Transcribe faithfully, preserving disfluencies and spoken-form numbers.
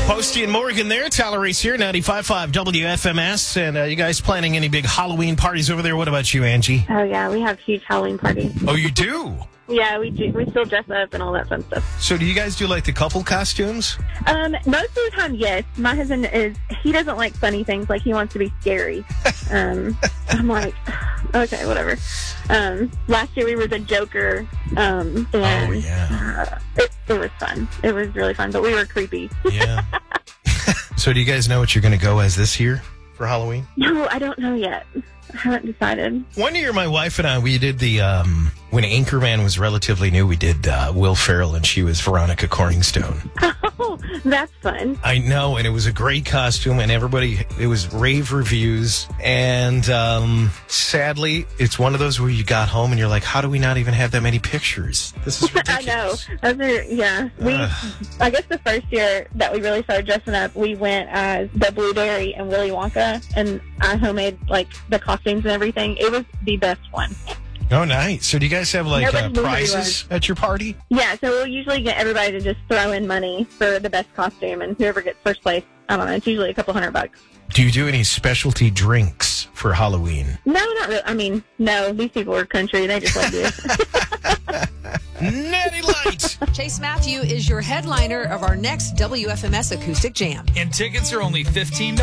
Posty and Morgan there. Tyler Reese here, ninety-five point five W F M S. And uh, you guys planning any big Halloween parties over there? What about you, Angie? Oh, yeah, we have huge Halloween parties. Oh, you do? Yeah, we do. We still dress up and all that fun stuff. So do you guys do, like, the couple costumes? Um, most of the time, yes. My husband is, he doesn't like funny things. Like, he wants to be scary. Um, I'm like, okay, whatever. Um, last year we were the Joker. Um, and, Oh, yeah. Uh, it, it was fun. It was really fun, but we were creepy. Yeah. So do you guys know what you're going to go as this year for Halloween? No, I don't know yet. I haven't decided. One year, my wife and I, we did the, um, when Anchorman was relatively new, we did uh, Will Ferrell, and she was Veronica Corningstone. Oh, that's fun. I know, and it was a great costume, and everybody, it was rave reviews. And um, sadly, it's one of those where you got home and you're like, how do we not even have that many pictures? This is ridiculous. I know. Those are, yeah. We, Ugh. I guess the first year that we really started dressing up, we went as the Blueberry and Willy Wonka, and I homemade, like, the costumes and everything. It was the best one. Oh, nice. So do you guys have, like, Nobody uh, knew who he prizes was. at your party? Yeah, so we'll usually get everybody to just throw in money for the best costume, and whoever gets first place, I don't know, it's usually a couple hundred bucks. Do you do any specialty drinks for Halloween? No, not really. I mean, no, these people are country. They just love you. Natty Light! Chase Matthew is your headliner of our next W F M S Acoustic Jam. And tickets are only fifteen dollars.